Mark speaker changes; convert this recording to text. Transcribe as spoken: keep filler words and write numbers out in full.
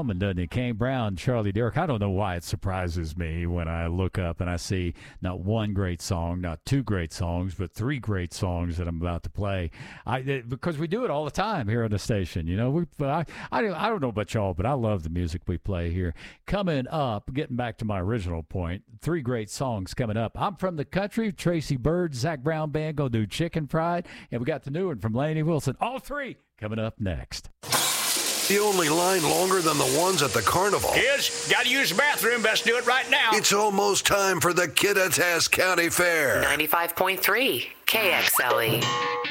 Speaker 1: coming, doesn't it? Kane Brown, Charlie Derrick. I don't know why it surprises me when I look up and I see not one great song, not two great songs, but three great songs that I'm about to play. I it, because we do it all the time here on the station. You know, we I, I I don't know about y'all, but I love the music we play here. Coming up, getting back to my original point, three great songs coming up. I'm from the country. Tracy Bird, Zach Brown Band gonna do Chicken Fried, and we got the new one from Lainey Wilson. All three coming up next.
Speaker 2: The only line longer than the ones at the carnival.
Speaker 3: Kids, gotta use the bathroom. Best do it right now.
Speaker 2: It's almost time for the Kittitas County Fair.
Speaker 4: ninety-five point three K X L E.